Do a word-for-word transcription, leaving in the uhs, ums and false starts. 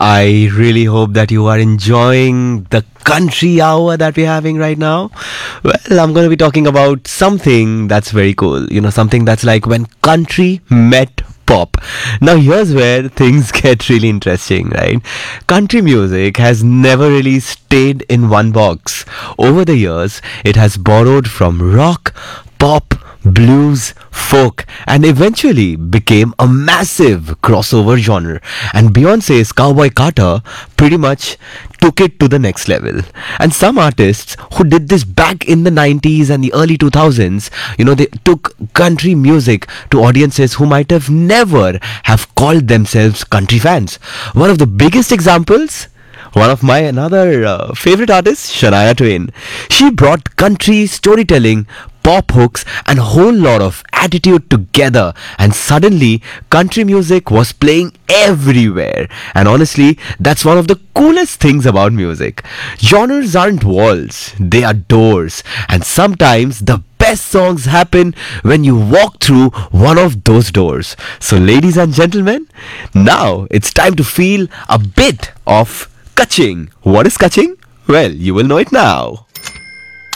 I really hope that you are enjoying the country hour that we're having right now. Well, I'm going to be talking about something that's very cool. You know, something that's like when country met pop. Now, here's where things get really interesting, right? Country music has never really stayed in one box. Over the years, it has borrowed from rock, pop, blues, folk, and eventually became a massive crossover genre. And Beyonce's Cowboy Carter pretty much took it to the next level. And some artists who did this back in the nineties and the early two thousands, you know, they took country music to audiences who might have never have called themselves country fans. One of the biggest examples, one of my another uh, favorite artists, Shania Twain. She brought country storytelling, pop hooks, and a whole lot of attitude together, and suddenly country music was playing everywhere. And honestly, that's one of the coolest things about music. Genres aren't walls, they are doors, and sometimes the best songs happen when you walk through one of those doors. So ladies and gentlemen, now it's time to feel a bit of kaching. What is kaching? Well, you will know it now.